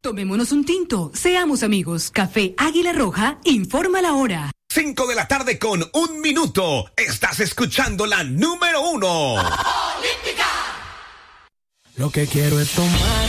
Tomémonos un tinto, seamos amigos. Café Águila Roja informa la hora. 5 de la tarde con 1 minuto. Estás escuchando la número 1. Lo que quiero es tomar.